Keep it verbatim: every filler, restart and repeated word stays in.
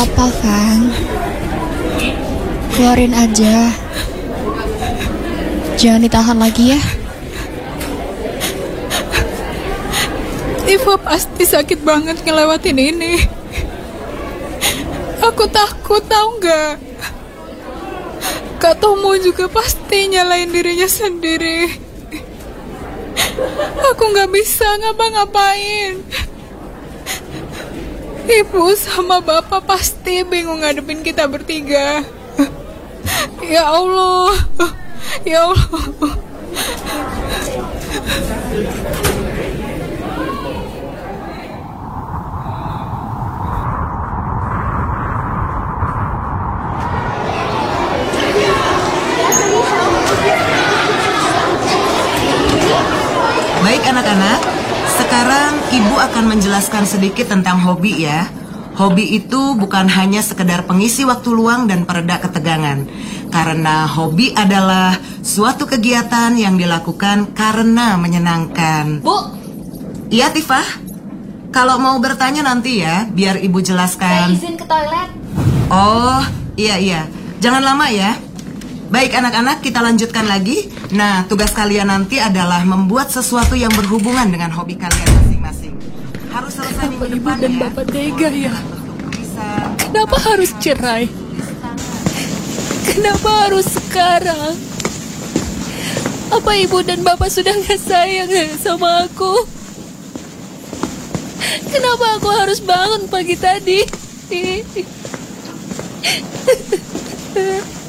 apa, Fang? Keluarin aja. Jangan ditahan lagi ya. Iva pasti sakit banget ngelewatin ini. Aku takut, tahu nggak? Kak Tomo juga pasti nyalain dirinya sendiri. Aku nggak bisa ngapa-ngapain. Ibu sama bapak pasti bingung ngadepin kita bertiga. Ya Allah, ya Allah. Baik anak-anak, sekarang Ibu akan menjelaskan sedikit tentang hobi ya. Hobi itu bukan hanya sekedar pengisi waktu luang dan pereda ketegangan. Karena hobi adalah suatu kegiatan yang dilakukan karena menyenangkan. Bu, Iya Tifah, kalau mau bertanya nanti ya, biar Ibu saya jelaskan. izin ke toilet. Oh, iya iya, jangan lama ya. Baik anak-anak, kita lanjutkan lagi. Nah, tugas kalian nanti adalah membuat sesuatu yang berhubungan dengan hobi kalian masing-masing. Harus selesai minggu Ibu depan dan ya. bapak tega ya? Bentuk tulisan. Kenapa harus cerai? Kenapa harus sekarang? Apa ibu dan bapak sudah gak sayang sama aku? Kenapa aku harus bangun pagi tadi?